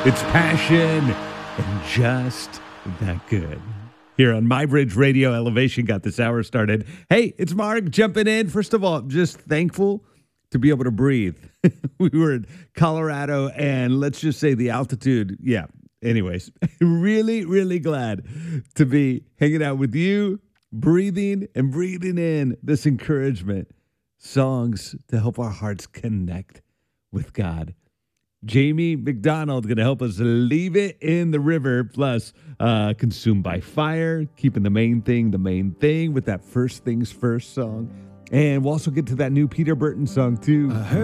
It's passion and just that good. Here on My Bridge Radio, Elevation got this hour started. Hey, it's Mark jumping in. First of all, just thankful to be able to breathe. We were in Colorado, and let's just say the altitude, yeah. Anyways, really, really glad to be hanging out with you, breathing and breathing in this encouragement. Songs to help our hearts connect with God. Jamie McDonald going to help us leave it in the river, plus Consumed by Fire, keeping the main thing with that First Things First song. And we'll also get to that new Peter Burton song, too.